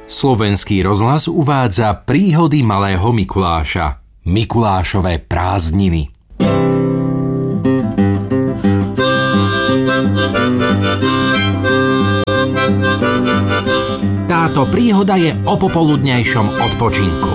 Slovenský rozhlas uvádza príhody malého Mikuláša. Mikulášové prázdniny. Táto príhoda je o popoludňajšom odpočinku.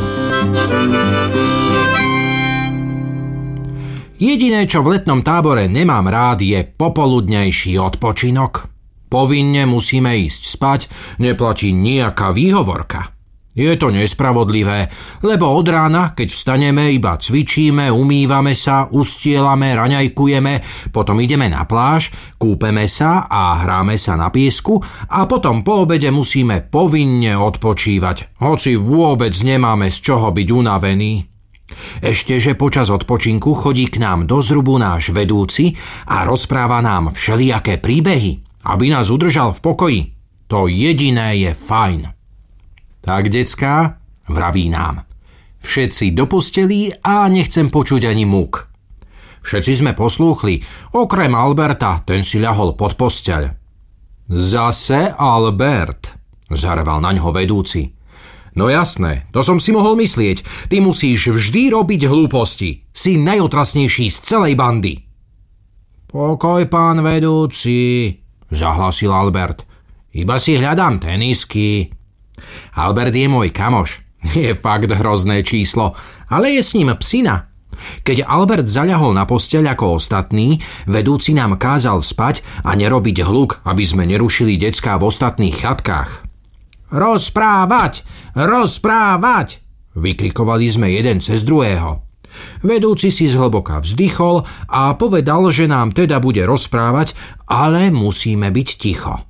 Jediné, čo v letnom tábore nemám rád, je popoludňajší odpočinok. Povinne musíme ísť spať, neplatí nejaká výhovorka. Je to nespravodlivé, lebo od rána, keď vstaneme, iba cvičíme, umývame sa, ustielame, raňajkujeme, potom ideme na pláž, kúpeme sa a hráme sa na piesku a potom po obede musíme povinne odpočívať, hoci vôbec nemáme z čoho byť unavení. Ešteže počas odpočinku chodí k nám do zrubu náš vedúci a rozpráva nám všelijaké príbehy, aby nás udržal v pokoji. To jediné je fajn. Tak, decká, vraví nám. Všetci do postelí a nechcem počuť ani múk. Všetci sme poslúchli, okrem Alberta, ten si ľahol pod posteľ. Zase Albert, zareval naňho vedúci. No jasné, to som si mohol myslieť. Ty musíš vždy robiť hlúposti. Si najotrasnejší z celej bandy. Pokoj, pán vedúci, zahlasil Albert. Iba si hľadám tenisky. Albert je môj kamoš. Je fakt hrozné číslo, ale je s ním psina. Keď Albert zaľahol na posteľ ako ostatní, vedúci nám kázal spať a nerobiť hluk, aby sme nerušili decká v ostatných chatkách. Rozprávať! Rozprávať! Vykrikovali sme jeden cez druhého. Vedúci si zhlboka vzdychol a povedal, že nám teda bude rozprávať, ale musíme byť ticho.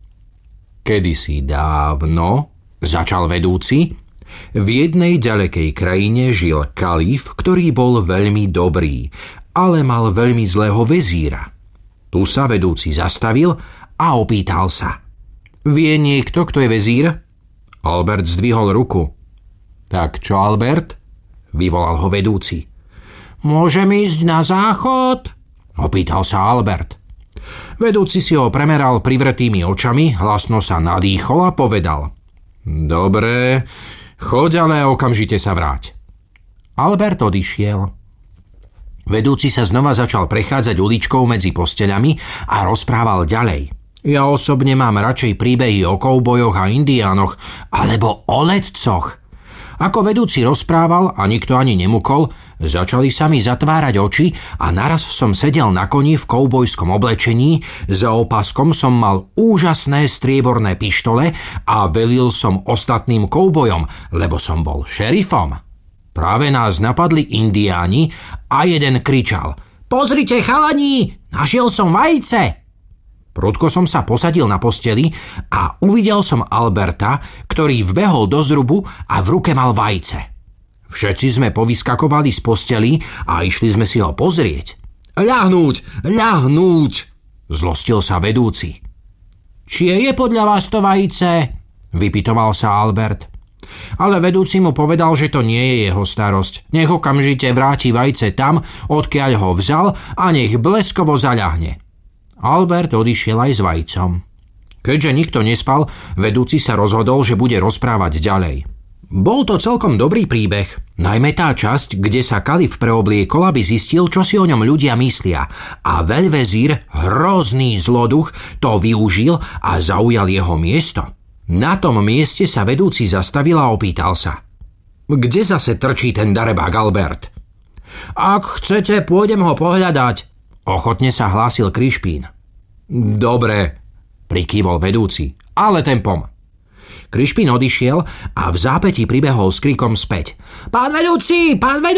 Kedysi dávno, začal vedúci, v jednej ďalekej krajine žil kalif, ktorý bol veľmi dobrý, ale mal veľmi zlého vezíra. Tu sa vedúci zastavil a opýtal sa. Vie niekto, kto je vezír? Albert zdvihol ruku. Tak čo, Albert? Vyvolal ho vedúci. Môžem ísť na záchod? Opýtal sa Albert. Vedúci si ho premeral privretými očami, hlasno sa nadýchol a povedal. Dobre, choď, ale okamžite sa vráť. Albert odišiel. Vedúci sa znova začal prechádzať uličkou medzi posteľami a rozprával ďalej. Ja osobne mám radšej príbehy o koubojoch a indiánoch alebo o letcoch. Ako vedúci rozprával a nikto ani nemukol, začali sa mi zatvárať oči a naraz som sedel na koni v koubojskom oblečení, za opaskom som mal úžasné strieborné pištole a velil som ostatným koubojom, lebo som bol šerifom. Práve nás napadli indiáni a jeden kričal: Pozrite, chalani, našiel som vajce! Prudko som sa posadil na posteli a uvidel som Alberta, ktorý vbehol do zrubu a v ruke mal vajce. Všetci sme povyskakovali z posteli a išli sme si ho pozrieť. Ľahnúť, ľahnúť, zlostil sa vedúci. Čie je podľa vás to vajce? Vypytoval sa Albert. Ale vedúci mu povedal, že to nie je jeho starosť. Nech okamžite vráti vajce tam, odkiaľ ho vzal a nech bleskovo zaľahne. Albert odišiel aj s vajcom. Keďže nikto nespal, vedúci sa rozhodol, že bude rozprávať ďalej. Bol to celkom dobrý príbeh, najmä tá časť, kde sa kalif preobliekol, aby zistil, čo si o ňom ľudia myslia, a veľvezír, hrozný zloduch, to využil a zaujal jeho miesto. Na tom mieste sa vedúci zastavil a opýtal sa. Kde zase trčí ten darebák Albert? Ak chcete, pôjdem ho pohľadať. Ochotne sa hlásil Krišpín. Dobre, prikývol vedúci, ale tempom. Krišpín odišiel a v zápätí pribehol s krikom späť. Pán vedúci,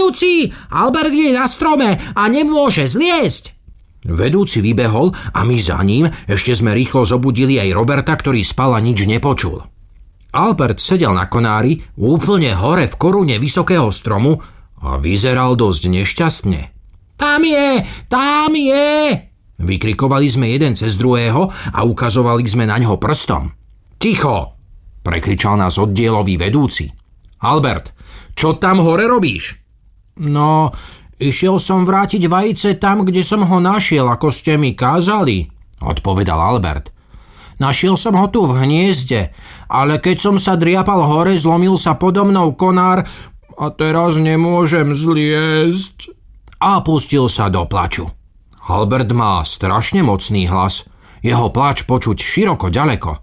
Albert je na strome a nemôže zliesť. Vedúci vybehol a my za ním, ešte sme rýchlo zobudili aj Roberta, ktorý spal a nič nepočul. Albert sedel na konári úplne hore v korune vysokého stromu a vyzeral dosť nešťastne. Tam je! Vykrikovali sme jeden cez druhého a ukazovali sme na ňo prstom. Ticho! Prekričal nás oddielový vedúci. Albert, čo tam hore robíš? No, išiel som vrátiť vajce tam, kde som ho našiel, ako ste mi kázali, odpovedal Albert. Našiel som ho tu v hniezde, ale keď som sa driapal hore, zlomil sa podo mnou konár a teraz nemôžem zliezť. A pustil sa do plaču. Halbert má strašne mocný hlas. Jeho pláč počuť široko ďaleko.